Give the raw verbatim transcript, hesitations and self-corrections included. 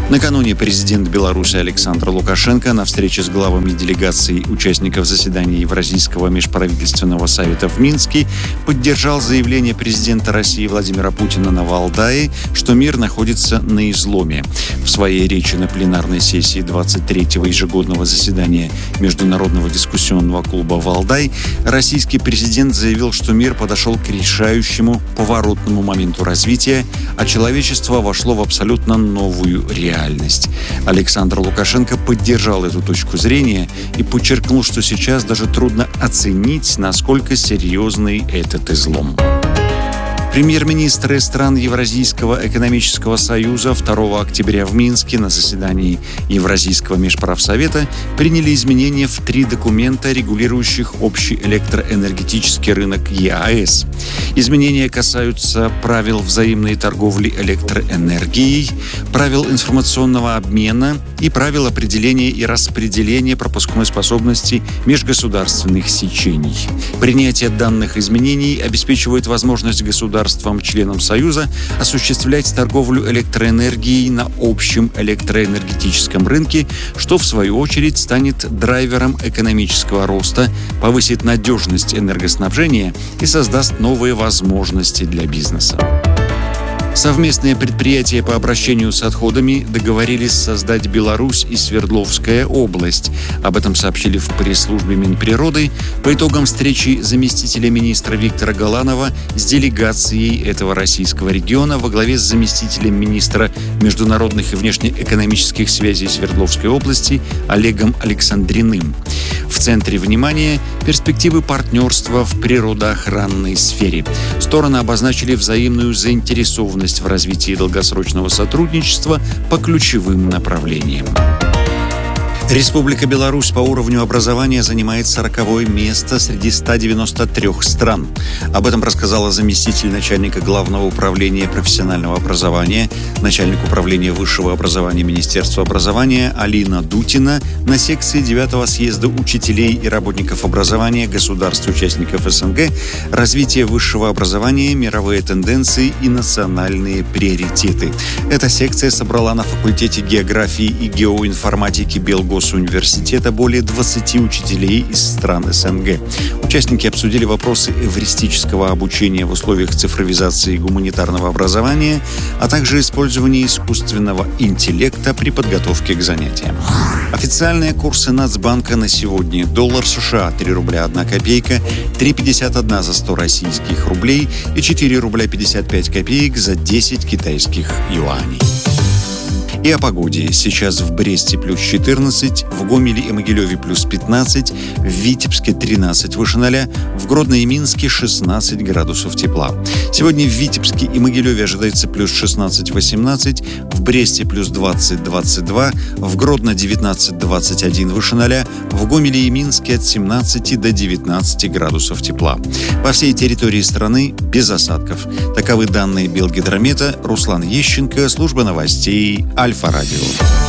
Накануне президент Беларуси Александр Лукашенко на встрече с главами делегаций участников заседания Евразийского межправительственного совета в Минске поддержал заявление президента России Владимира Путина на Валдае, что мир находится на изломе. В своей речи на пленарной сессии двадцать третьего ежегодного заседания Международного дискуссионного клуба «Валдай» российский президент заявил, что мир подошел к решающему поворотному моменту развития, а человечество вошло в абсолютно новую реальность. Александр Лукашенко поддержал эту точку зрения и подчеркнул, что сейчас даже трудно оценить, насколько серьезный этот излом. Премьер-министры стран Евразийского экономического союза второго октября в Минске на заседании Евразийского межправсовета приняли изменения в три документа, регулирующих общий электроэнергетический рынок ЕАЭС. Изменения касаются правил взаимной торговли электроэнергией, правил информационного обмена и правил определения и распределения пропускной способности межгосударственных сечений. Принятие данных изменений обеспечивает возможность государств членам Союза осуществлять торговлю электроэнергией на общем электроэнергетическом рынке, что в свою очередь станет драйвером экономического роста, повысит надежность энергоснабжения и создаст новые возможности для бизнеса. Совместные предприятия по обращению с отходами договорились создать Беларусь и Свердловская область. Об этом сообщили в пресс-службе Минприроды по итогам встречи заместителя министра Виктора Галанова с делегацией этого российского региона во главе с заместителем министра международных и внешнеэкономических связей Свердловской области Олегом Александриным. В центре внимания перспективы партнерства в природоохранной сфере. Стороны обозначили взаимную заинтересованность в развитии долгосрочного сотрудничества по ключевым направлениям. Республика Беларусь по уровню образования занимает сороковое место среди ста девяноста трёх стран. Об этом рассказала заместитель начальника Главного управления профессионального образования, начальник управления высшего образования Министерства образования Алина Дутина на секции девятого съезда учителей и работников образования государств-участников СНГ «Развитие высшего образования, мировые тенденции и национальные приоритеты». Эта секция собрала на факультете географии и геоинформатики Белгородского университета более двадцати учителей из стран СНГ. Участники обсудили вопросы эвристического обучения в условиях цифровизации гуманитарного образования, а также использования искусственного интеллекта при подготовке к занятиям. Официальные курсы Нацбанка на сегодня: доллар США три рубля одна копейка, три пятьдесят один за сто российских рублей и четыре рубля пятьдесят пять копеек за десять китайских юаней. И о погоде. Сейчас в Бресте плюс четырнадцать, в Гомеле и Могилеве плюс пятнадцать, в Витебске тринадцать выше ноля, в Гродно и Минске шестнадцать градусов тепла. Сегодня в Витебске и Могилеве ожидается плюс шестнадцать-восемнадцать, в Бресте плюс двадцать-двадцать два, в Гродно девятнадцать-двадцать один выше ноля, в Гомеле и Минске от семнадцати до девятнадцати градусов тепла. По всей территории страны без осадков. Таковы данные Белгидромета. Руслан Ещенко, служба новостей Альфа-Радио.